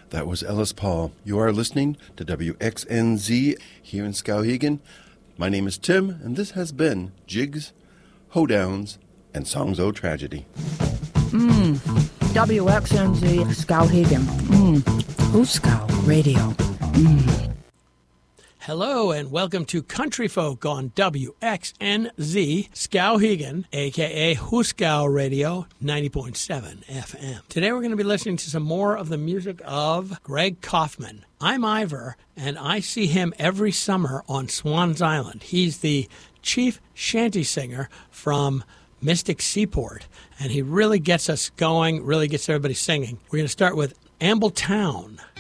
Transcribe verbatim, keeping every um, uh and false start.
That was Ellis Paul. You are listening to W X N Z here in Skowhegan. My name is Tim, and this has been Jigs, Hoedowns, and Songs O Tragedy. Mmm, W X N Z Skowhegan. Mmm, Huskow Radio. Mmm. Hello and welcome to Country Folk on W X N Z Skowhegan, a k a. Huskow Radio, ninety point seven F M. Today we're going to be listening to some more of the music of Greg Kaufman. I'm Ivor, and I see him every summer on Swans Island. He's the chief shanty singer from Mystic Seaport, and he really gets us going, really gets everybody singing. We're going to start with Amble Town.